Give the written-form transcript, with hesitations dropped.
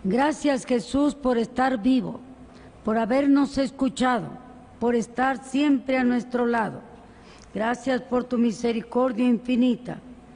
Gracias, Jesús, por estar vivo, por habernos escuchado, por estar siempre a nuestro lado. Gracias por tu misericordia infinita.